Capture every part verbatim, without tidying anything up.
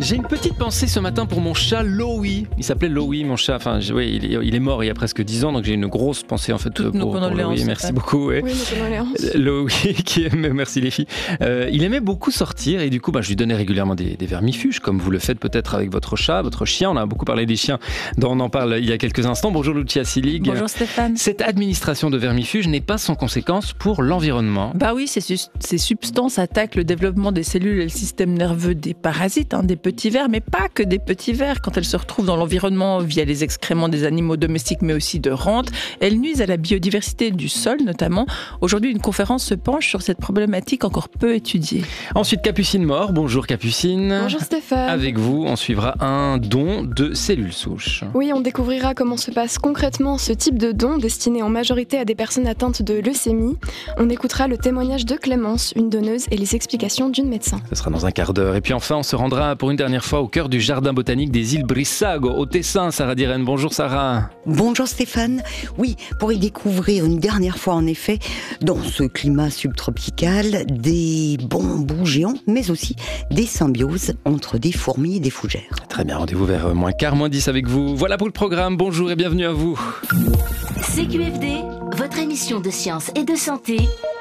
J'ai une petite pensée ce matin pour mon chat Louis. Il s'appelait Louis, mon chat. Enfin, je- ouais, il, est, il est mort il y a presque dix ans, donc j'ai une grosse pensée en fait Toutes pour, nos pour condoléances, Louis. Merci Stéphane. beaucoup. Ouais. Oui, nos condoléances. Louis, qui aimait, merci les filles. Euh, il aimait beaucoup sortir et du coup, bah, je lui donnais régulièrement des, des vermifuges, comme vous le faites peut-être avec votre chat, votre chien. On a beaucoup parlé des chiens, dont on en parle il y a quelques instants. Bonjour Lucia Silig. Bonjour Stéphane. Cette administration de vermifuges n'est pas sans conséquence pour l'environnement. Bah oui, ces, sus- ces substances attaquent le développement des cellules et le système nerveux des parasites, hein, des petits vers, mais pas que des petits vers. Quand elles se retrouvent dans l'environnement via les excréments des animaux domestiques, mais aussi de rentes, elles nuisent à la biodiversité du sol notamment. Aujourd'hui, une conférence se penche sur cette problématique encore peu étudiée. Ensuite, Capucine Mort. Bonjour Capucine. Bonjour Stéphane. Avec vous, on suivra un don de cellules souches. Oui, on découvrira comment se passe concrètement ce type de don destiné en majorité à des personnes atteintes de leucémie. On écoutera le témoignage de Clémence, une donneuse, et les explications d'une médecin. Ce sera dans un quart d'heure. Et puis enfin, on se rendra pour une dernière fois au cœur du jardin botanique des îles Brissago, au Tessin. Sarah Diren. Bonjour Sarah. Bonjour Stéphane. Oui, pour y découvrir une dernière fois en effet, dans ce climat subtropical, des bambous géants, mais aussi des symbioses entre des fourmis et des fougères. Très bien, rendez-vous vers moins quart, moins dix avec vous. Voilà pour le programme. Bonjour et bienvenue à vous. C Q F D, votre émission de science et de santé.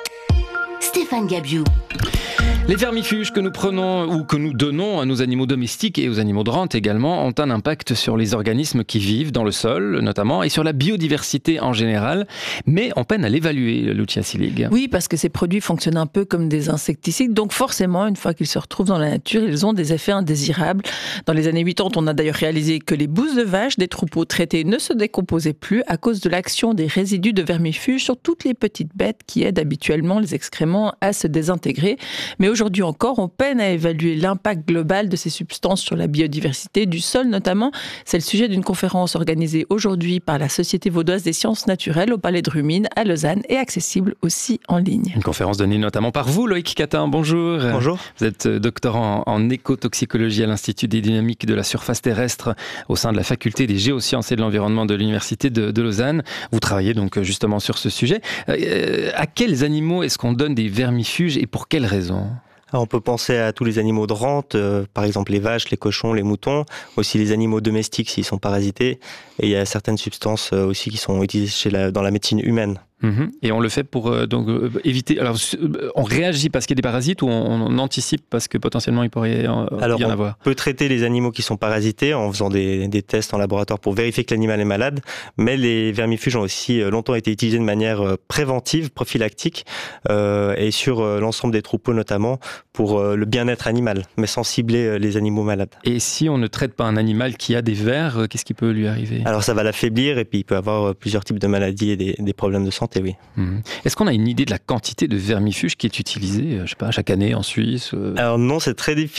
Stéphane Gabiou. Les vermifuges que nous prenons ou que nous donnons à nos animaux domestiques et aux animaux de rente également ont un impact sur les organismes qui vivent dans le sol notamment et sur la biodiversité en général, mais on peine à l'évaluer, Lucia Silig. Oui, parce que ces produits fonctionnent un peu comme des insecticides, donc forcément, une fois qu'ils se retrouvent dans la nature, ils ont des effets indésirables. Dans les années quatre-vingt, on a d'ailleurs réalisé que les bousses de vache des troupeaux traités ne se décomposaient plus à cause de l'action des résidus de vermifuges sur toutes les petites bêtes qui aident habituellement les excréments à se désintégrer. Mais aujourd'hui encore, on peine à évaluer l'impact global de ces substances sur la biodiversité du sol notamment. C'est le sujet d'une conférence organisée aujourd'hui par la Société vaudoise des sciences naturelles au Palais de Rumine à Lausanne et accessible aussi en ligne. Une conférence donnée notamment par vous, Loïc Catin. Bonjour. Bonjour. Vous êtes doctorant en écotoxicologie à l'Institut des dynamiques de la surface terrestre au sein de la faculté des géosciences et de l'environnement de l'Université de, de Lausanne. Vous travaillez donc justement sur ce sujet. Euh, à quels animaux est-ce qu'on donne des vermifuges et pour quelles raisons ? Alors, on peut penser à tous les animaux de rente, euh, par exemple les vaches, les cochons, les moutons, aussi les animaux domestiques s'ils sont parasités. Et il y a certaines substances euh, aussi qui sont utilisées chez la, dans la médecine humaine. Mmh. Et on le fait pour euh, donc euh, éviter. Alors, on réagit parce qu'il y a des parasites ou on, on anticipe parce que potentiellement il pourrait en, Alors, y en on avoir. peut traiter les animaux qui sont parasités en faisant des, des tests en laboratoire pour vérifier que l'animal est malade. Mais les vermifuges ont aussi longtemps été utilisés de manière préventive, prophylactique, euh, et sur euh, l'ensemble des troupeaux notamment pour euh, le bien-être animal, mais sans cibler euh, les animaux malades. Et si on ne traite pas un animal qui a des vers, euh, qu'est-ce qui peut lui arriver ? Alors, ça va l'affaiblir et puis il peut avoir euh, plusieurs types de maladies et des, des problèmes de santé, oui. Mmh. Est-ce qu'on a une idée de la quantité de vermifuges qui est utilisée, je sais pas, chaque année en Suisse ? Alors non, c'est très difficile.